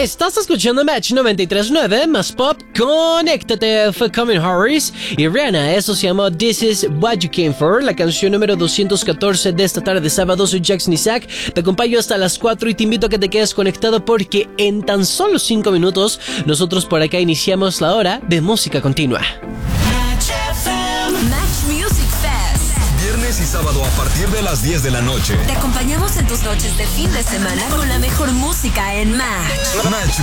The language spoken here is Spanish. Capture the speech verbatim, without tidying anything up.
Estás escuchando Match noventa y tres punto nueve más pop. Conéctate, fue Calvin Harris y Rihanna. Eso se llamó This Is What You Came For, la canción número doscientos catorce de esta tarde de sábado. Soy Jackson Isaac, te acompaño hasta las cuatro y te invito a que te quedes conectado porque en tan solo cinco minutos nosotros por acá iniciamos la hora de música continua. Match Music Fest. Viernes y sábado a partir de las diez de la noche. Te acompañamos en tus noches de fin de semana con la mejor música en Match. Match